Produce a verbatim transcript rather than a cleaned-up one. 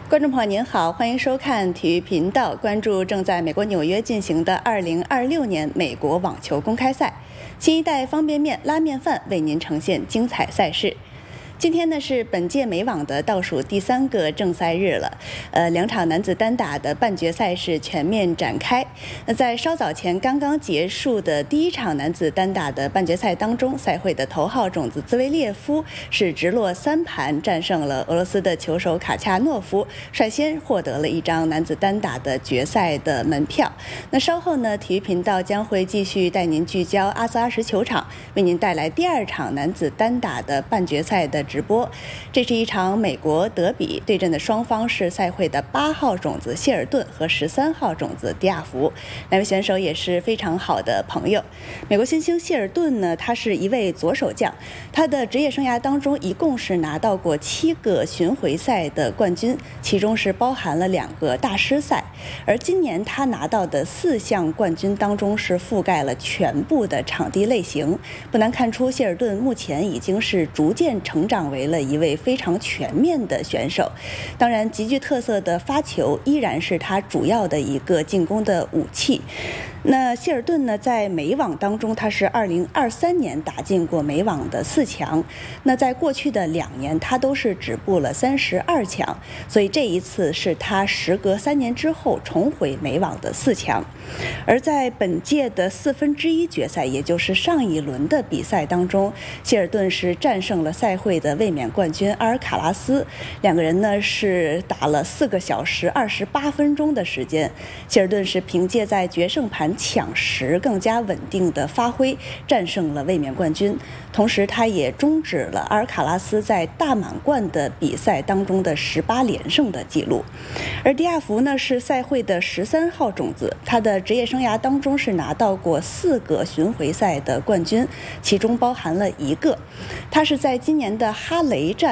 观众朋友您好，欢迎收看体育频道，关注正在美国纽约进行的二零二六年美国网球公开赛。新一代方便面拉面饭为您呈现精彩赛事。今天呢是本届美网的倒数第三个正赛日了，呃，两场男子单打的半决赛是全面展开。那在稍早前刚刚结束的第一场男子单打的半决赛当中，赛会的头号种子兹维列夫是直落三盘战胜了俄罗斯的球手卡恰诺夫，率先获得了一张男子单打的决赛的门票。那稍后呢，体育频道将会继续带您聚焦阿斯阿什球场，为您带来第二场男子单打的半决赛的直播。这是一场美国德比，对阵的双方是赛会的八号种子谢尔顿和十三号种子迪亚福，两位选手也是非常好的朋友。美国新星谢尔顿呢，他是一位左手将，他的职业生涯当中一共是拿到过七个巡回赛的冠军，其中是包含了两个大师赛，而今年他拿到的四项冠军当中是覆盖了全部的场地类型。不难看出，谢尔顿目前已经是逐渐成长为了一位非常全面的选手。当然，极具特色的发球依然是他主要的一个进攻的武器。那谢尔顿呢，在美网当中，他是二零二三年打进过美网的四强。那在过去的两年，他都是止步了三十二强，所以这一次是他时隔三年之后重回美网的四强。而在本届的四分之一决赛，也就是上一轮的比赛当中，谢尔顿是战胜了赛会的卫冕冠军阿尔卡拉斯，两个人呢是打了四个小时二十八分钟的时间。谢尔顿是凭借在决胜盘抢十更加稳定的发挥，战胜了卫冕冠军，同时他也终止了阿尔卡拉斯在大满贯的比赛当中的十八连胜的记录。而迪亚福呢是赛会的十三号种子，他的职业生涯当中是拿到过四个巡回赛的冠军，其中包含了一个，他是在今年的哈雷站